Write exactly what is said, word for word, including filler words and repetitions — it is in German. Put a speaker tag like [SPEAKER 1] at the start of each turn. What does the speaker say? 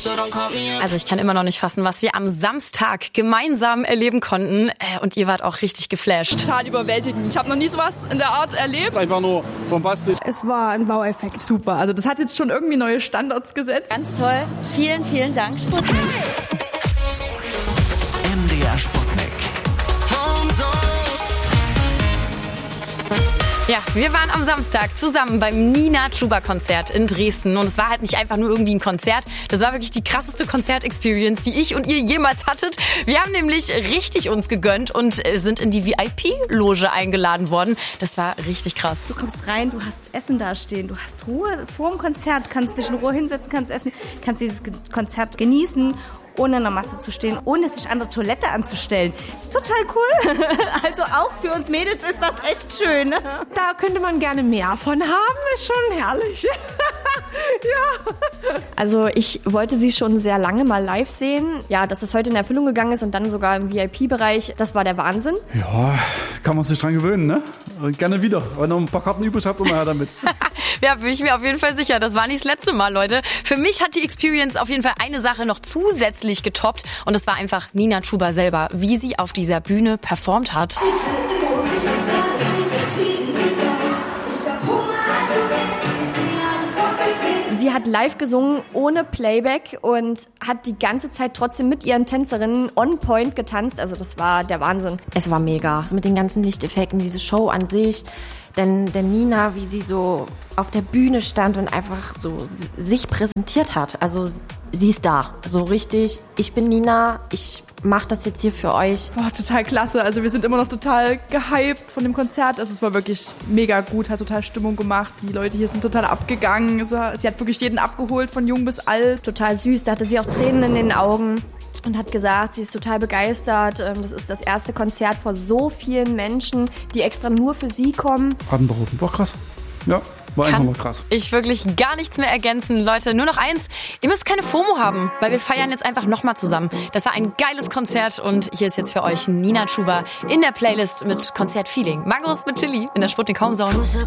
[SPEAKER 1] Also ich kann immer noch nicht fassen, was wir am Samstag gemeinsam erleben konnten. Und ihr wart auch richtig geflasht.
[SPEAKER 2] Total überwältigend. Ich habe noch nie sowas in der Art erlebt.
[SPEAKER 3] Es ist einfach nur bombastisch.
[SPEAKER 2] Es war ein Wow-Effekt. Super. Also das hat jetzt schon irgendwie neue Standards gesetzt.
[SPEAKER 4] Ganz toll. Vielen, vielen Dank, Sputnik.
[SPEAKER 5] M D R Sputnik.
[SPEAKER 1] Ja, wir waren am Samstag zusammen beim Nina Chuba Konzert in Dresden und es war halt nicht einfach nur irgendwie ein Konzert, das war wirklich die krasseste Konzert-Experience, die ich und ihr jemals hattet. Wir haben nämlich richtig uns gegönnt und sind in die V I P-Loge eingeladen worden. Das war richtig krass.
[SPEAKER 6] Du kommst rein, du hast Essen da stehen, du hast Ruhe vor dem Konzert, kannst dich in Ruhe hinsetzen, kannst essen, kannst dieses Konzert genießen, ohne in der Masse zu stehen, ohne sich an der Toilette anzustellen. Das ist total cool. Also auch für uns Mädels ist das echt schön.
[SPEAKER 7] Da könnte man gerne mehr von haben, ist schon herrlich. Ja.
[SPEAKER 8] Also ich wollte sie schon sehr lange mal live sehen. Ja, dass es heute in Erfüllung gegangen ist und dann sogar im V I P-Bereich, das war der Wahnsinn.
[SPEAKER 3] Ja, kann man sich dran gewöhnen, ne? Gerne wieder. Wenn ihr noch ein paar Karten übrig habt, immer her damit.
[SPEAKER 1] Ja, bin ich mir auf jeden Fall sicher. Das war nicht das letzte Mal, Leute. Für mich hat die Experience auf jeden Fall eine Sache noch zusätzlich getoppt. Und das war einfach Nina Chuba selber, wie sie auf dieser Bühne performt hat.
[SPEAKER 8] Sie hat live gesungen, ohne Playback und hat die ganze Zeit trotzdem mit ihren Tänzerinnen on point getanzt. Also das war der Wahnsinn.
[SPEAKER 9] Es war mega. So mit den ganzen Lichteffekten, diese Show an sich. Denn der Nina, wie sie so auf der Bühne stand und einfach so sich präsentiert hat. Also sie ist da. So richtig, ich bin Nina, ich mache das jetzt hier für euch.
[SPEAKER 2] Boah, total klasse. Also wir sind immer noch total gehypt von dem Konzert. Also es war wirklich mega gut, hat total Stimmung gemacht. Die Leute hier sind total abgegangen. Also sie hat wirklich jeden abgeholt, von jung bis alt.
[SPEAKER 8] Total süß, da hatte sie auch Tränen in den Augen. Und hat gesagt, sie ist total begeistert. Das ist das erste Konzert vor so vielen Menschen, die extra nur für sie kommen.
[SPEAKER 3] Atemberaubend. War krass. Ja, war einfach mal krass.
[SPEAKER 1] Ich wirklich gar nichts mehr ergänzen. Leute, nur noch eins. Ihr müsst keine FOMO haben, weil wir feiern jetzt einfach nochmal zusammen. Das war ein geiles Konzert und hier ist jetzt für euch Nina Chuba in der Playlist mit Konzertfeeling. Magros mit Chili in der Sputnik Homezone.